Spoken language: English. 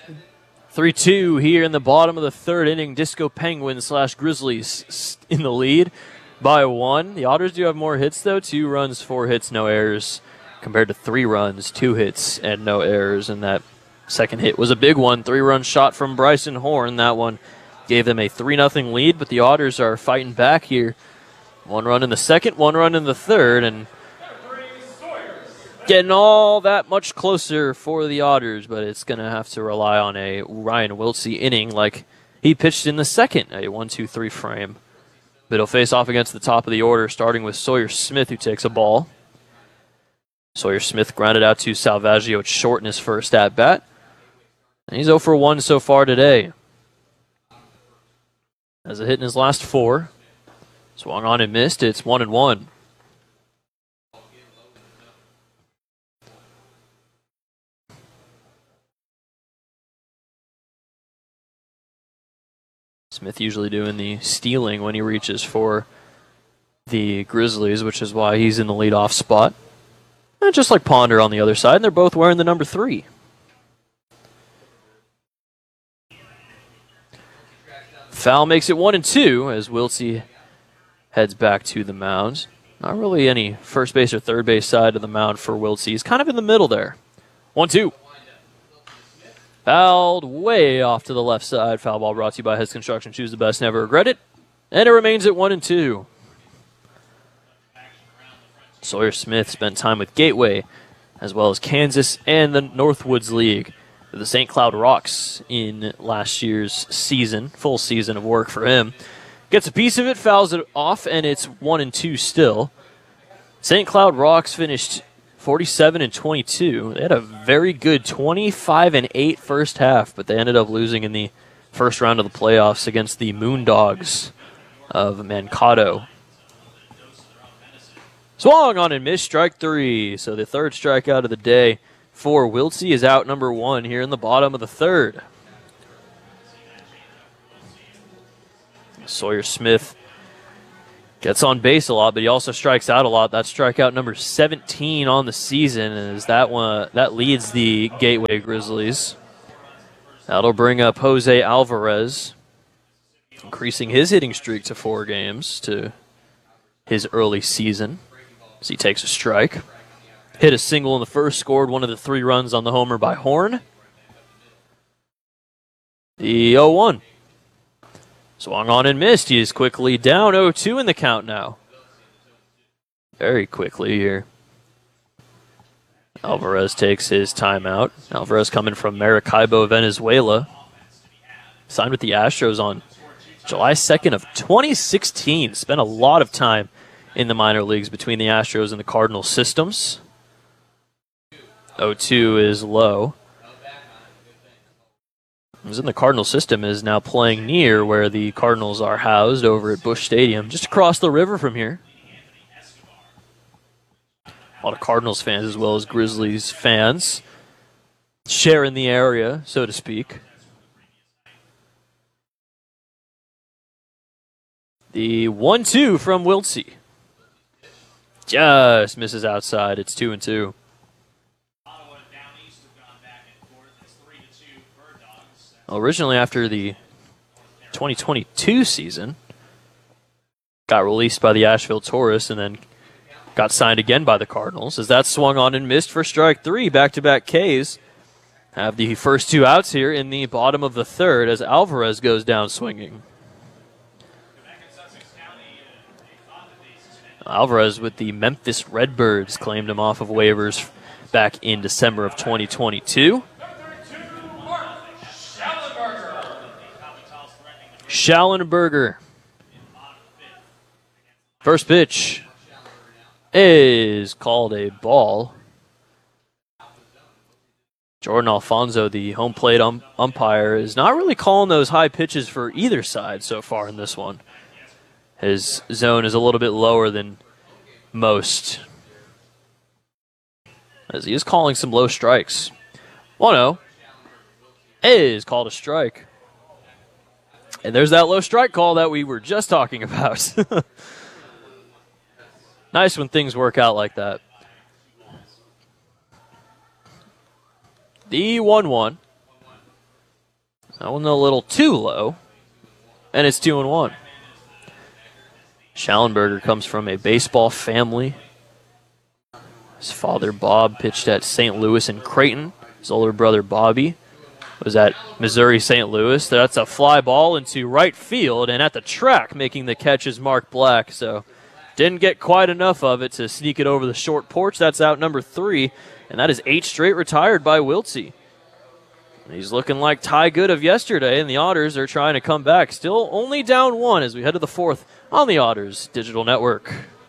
3-2 here in the bottom of the third inning. Disco Penguins / Grizzlies in the lead by 1. The Otters do have more hits, though. 2 runs, 4 hits, no errors, compared to 3 runs, 2 hits, and no errors. And that second hit was a big one. 3-run shot from Bryson Horn. That one gave them a 3-0 lead, but the Otters are fighting back here. 1 run in the second, 1 run in the third, and getting all that much closer for the Otters, but it's going to have to rely on a Ryan Wiltsey inning like he pitched in the second, a 1-2-3 frame. But he'll face off against the top of the order, starting with Sawyer Smith, who takes a ball. Sawyer Smith grounded out to Salvaggio at short in his first at-bat. And he's 0 for 1 so far today. Has a hit in his last 4. Swung on and missed. It's 1-1. Smith usually doing the stealing when he reaches for the Grizzlies, which is why he's in the leadoff spot. And just like Ponder on the other side, and they're both wearing the number 3. Foul makes it 1-2 as Wiltsey heads back to the mound. Not really any first base or third base side of the mound for Wiltsey. He's kind of in the middle there. 1-2. Fouled way off to the left side. Foul ball brought to you by Heads Construction. Choose the best, never regret it. And it remains at 1-2. Sawyer Smith spent time with Gateway, as well as Kansas and the Northwoods League. The St. Cloud Rocks in last year's season, full season of work for him. Gets a piece of it, fouls it off, and it's 1-2 still. St. Cloud Rocks finished 47-22. They had a very good 25-8 first half, but they ended up losing in the first round of the playoffs against the Moondogs of Mankato. Swung on and missed, strike 3. So the third strikeout of the day for Wiltsey is out number 1 here in the bottom of the third. Sawyer Smith gets on base a lot, but he also strikes out a lot. That's strikeout number 17 on the season, and is that leads the Gateway Grizzlies. That'll bring up Jose Alvarez, increasing his hitting streak to 4 games to his early season as he takes a strike. Hit a single in the first, scored one of the 3 runs on the homer by Horn. The 0-1. Swung on and missed. He is quickly down 0-2 in the count now. Very quickly here. Alvarez takes his timeout. Alvarez coming from Maracaibo, Venezuela. Signed with the Astros on July 2nd of 2016. Spent a lot of time in the minor leagues between the Astros and the Cardinals systems. 0-2 is low. He's in the Cardinal system, is now playing near where the Cardinals are housed over at Busch Stadium, just across the river from here. A lot of Cardinals fans as well as Grizzlies fans sharing the area, so to speak. The 1-2 from Wiltsey. Just misses outside. It's 2-2. Originally after the 2022 season, got released by the Asheville Taurus and then got signed again by the Cardinals. As that swung on and missed for strike 3, back-to-back Ks. Have the first 2 outs here in the bottom of the third as Alvarez goes down swinging. Alvarez with the Memphis Redbirds claimed him off of waivers back in December of 2022. Schallenberger. First pitch is called a ball. Jordan Alfonso, the home plate umpire, is not really calling those high pitches for either side so far in this one. His zone is a little bit lower than most, as he is calling some low strikes. 1-0 is called a strike. And there's that low strike call that we were just talking about. Nice when things work out like that. The 1-1. That one a little too low, and it's 2-1. Schallenberger comes from a baseball family. His father, Bob, pitched at St. Louis and Creighton. His older brother, Bobby, was at Missouri St. Louis. That's a fly ball into right field, and at the track making the catch is Mark Black. So didn't get quite enough of it to sneak it over the short porch. That's out number 3, and that is 8 straight retired by Wiltsey. He's looking like Ty Good of yesterday, and the Otters are trying to come back. Still only down 1 as we head to the 4th on the Otters Digital Network.